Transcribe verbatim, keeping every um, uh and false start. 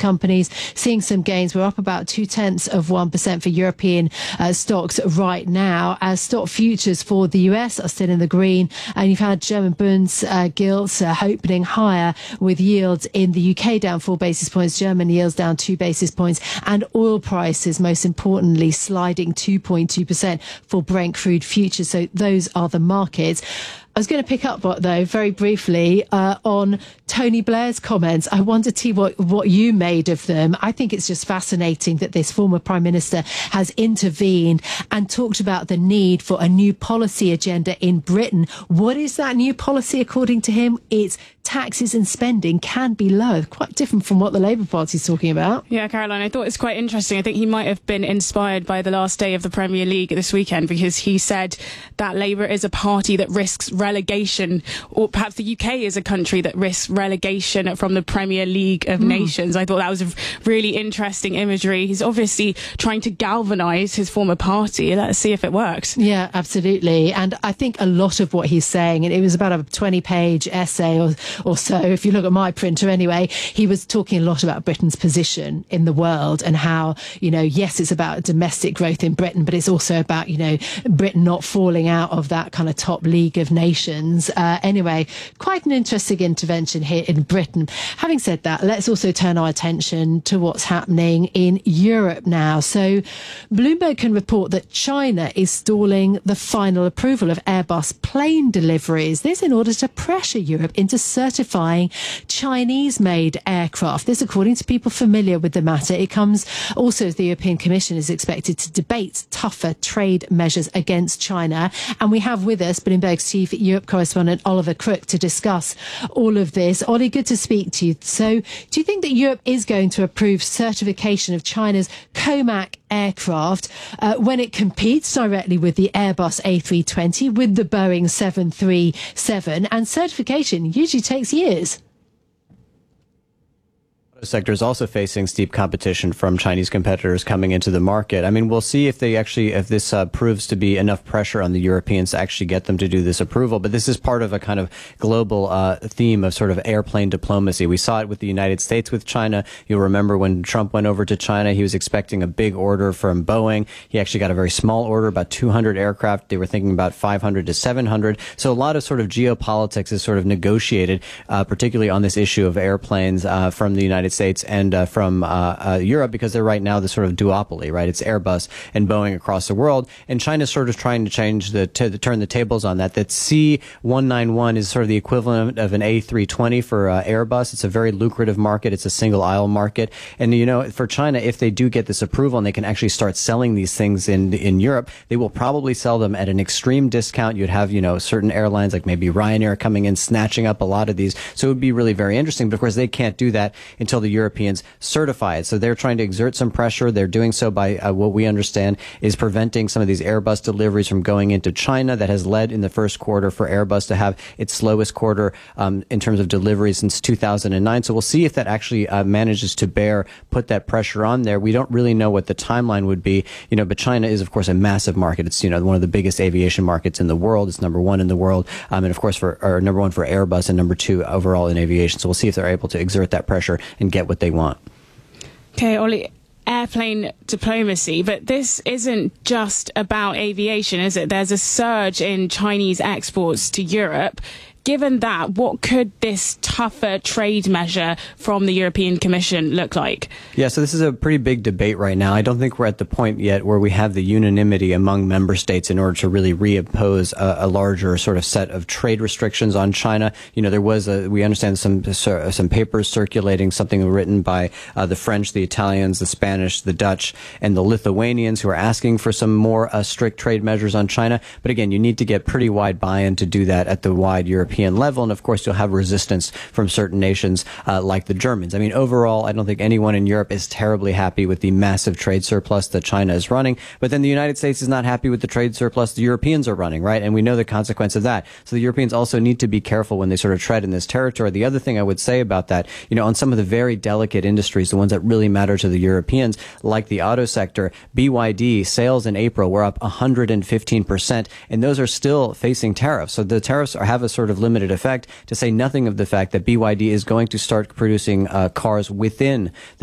companies seeing some gains. We're up about two tenths of one percent for European uh, stocks right now, as stock futures for the U S are still in the green. And you've had German Bunds uh, gilts uh, opening higher, with yields in the U K down four basis points, German yields down two basis points, and oil prices, most importantly, sliding two point two percent for Brent crude futures. So those are the markets. I was going to pick up, though, very briefly uh, on Tony Blair's comments. I wondered, T, what, what you made of them. I think it's just fascinating that this former Prime Minister has intervened and talked about the need for a new policy agenda in Britain. What is that new policy, according to him? It's taxes and spending can be lowered. Quite different from what the Labour Party is talking about. Yeah, Caroline, I thought it's quite interesting. I think he might have been inspired by the last day of the Premier League this weekend, because he said that Labour is a party that risks relegation, or perhaps the U K is a country that risks relegation from the Premier League of mm. Nations. I thought that was a really interesting imagery. He's obviously trying to galvanise his former party. Let's see if it works. Yeah, absolutely. And I think a lot of what he's saying, and it was about a twenty page essay or, or so, if you look at my printer anyway, he was talking a lot about Britain's position in the world and how, you know, yes, it's about domestic growth in Britain, but it's also about, you know, Britain not falling out of that kind of top league of nations. Uh, anyway, quite an interesting intervention here in Britain. Having said that, let's also turn our attention to what's happening in Europe now. So Bloomberg can report that China is stalling the final approval of Airbus plane deliveries. This in order to pressure Europe into certifying Chinese-made aircraft. This, according to people familiar with the matter. It comes also as the European Commission is expected to debate tougher trade measures against China. And we have with us Bloomberg's chief Europe correspondent Oliver Crook to discuss all of this. Ollie, good to speak to you. So do you think that Europe is going to approve certification of China's COMAC aircraft uh, when it competes directly with the Airbus A three twenty, with the Boeing seven thirty-seven, and certification usually takes years? Sector is also facing steep competition from Chinese competitors coming into the market. I mean, we'll see if they actually, if this uh, proves to be enough pressure on the Europeans to actually get them to do this approval. But this is part of a kind of global uh, theme of sort of airplane diplomacy. We saw it with the United States with China. You'll remember when Trump went over to China, he was expecting a big order from Boeing. He actually got a very small order, about two hundred aircraft. They were thinking about five hundred to seven hundred. So a lot of sort of geopolitics is sort of negotiated, uh, particularly on this issue of airplanes uh, from the United States and uh, from uh, uh, Europe, because they're right now the sort of duopoly, right? It's Airbus and Boeing across the world, and China's sort of trying to change the to turn the tables on that. That C one ninety-one is sort of the equivalent of an A three twenty for uh, Airbus. It's a very lucrative market. It's a single aisle market, and you know, for China, if they do get this approval and they can actually start selling these things in in Europe, they will probably sell them at an extreme discount. You'd have, you know, certain airlines like maybe Ryanair coming in snatching up a lot of these, so it would be really very interesting. But of course, they can't do that until the Europeans certify it. So they're trying to exert some pressure. They're doing so by uh, what we understand is preventing some of these Airbus deliveries from going into China. That has led in the first quarter for Airbus to have its slowest quarter um, in terms of deliveries since two thousand nine. So we'll see if that actually uh, manages to bear, put that pressure on there. We don't really know what the timeline would be, you know, but China is, of course, a massive market. It's, you know, one of the biggest aviation markets in the world. It's number one in the world. Um, and of course, for, or number one for Airbus and number two overall in aviation. So we'll see if they're able to exert that pressure and get what they want. Okay, Ollie, airplane diplomacy, but this isn't just about aviation, is it? There's a surge in Chinese exports to Europe. Given that, what could this tougher trade measure from the European Commission look like? Yeah, so this is a pretty big debate right now. I don't think we're at the point yet where we have the unanimity among member states in order to really reimpose a, a larger sort of set of trade restrictions on China. You know, there was a, we understand some some papers circulating, something written by uh, the French, the Italians, the Spanish, the Dutch, and the Lithuanians, who are asking for some more uh, strict trade measures on China. But again, you need to get pretty wide buy-in to do that at the wide European level, and of course you'll have resistance from certain nations uh, like the Germans. I mean, overall, I don't think anyone in Europe is terribly happy with the massive trade surplus that China is running, but then the United States is not happy with the trade surplus the Europeans are running, right? And we know the consequence of that. So the Europeans also need to be careful when they sort of tread in this territory. The other thing I would say about that, you know, on some of the very delicate industries, the ones that really matter to the Europeans, like the auto sector, B Y D sales in April were up one hundred fifteen percent, and those are still facing tariffs. So the tariffs are, have a sort of limited effect, to say nothing of the fact that B Y D is going to start producing uh, cars within the